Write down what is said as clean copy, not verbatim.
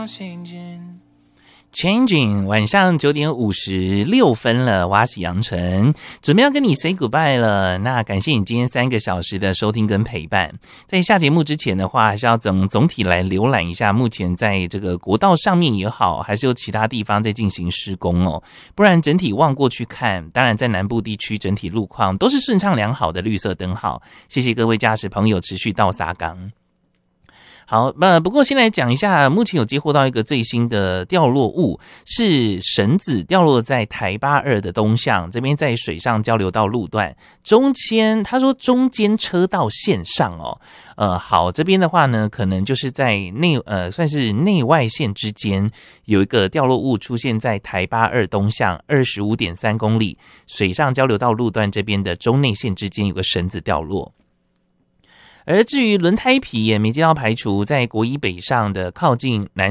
Changing， 晚上9点56分了，我是杨晨，准备要跟你 say goodbye 了。那感谢你今天3个小时的收听跟陪伴。在下节目之前的话，还是要总体来浏览一下，目前在这个国道上面也好，还是有其他地方在进行施工哦。不然整体望过去看，当然在南部地区整体路况都是顺畅良好的，绿色灯号。谢谢各位驾驶朋友持续到撒港。好，不过先来讲一下，目前有接获到一个最新的掉落物，是绳子掉落在台82的东向，这边在水上交流道路段他说中间车道线上哦。好，这边的话呢，可能就是在算是内外线之间有一个掉落物出现在台82东向 25.3 公里水上交流道路段这边的中内线之间有个绳子掉落。而至于轮胎皮也没接到排除，在国一北上的靠近南